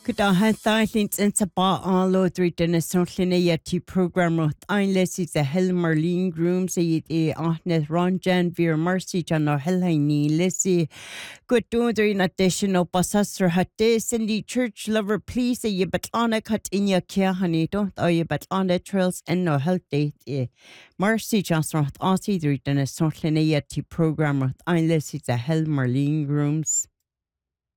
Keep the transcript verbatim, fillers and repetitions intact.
Godaha thailint in sa ba álo drí duna sonlina yeti program rot ein lesi a hel Marlene Grooms e e ahnet Ronjan vir Mercy jan or helhaini lesi good doing in addition o basasr hatte Cindy Church lover please e batlana cut in ya kia honey don't o ye batlana trails and no health date e Mercy jan rot asi drí duna sonlina yeti program rot ein lesi a hel Marlene Grooms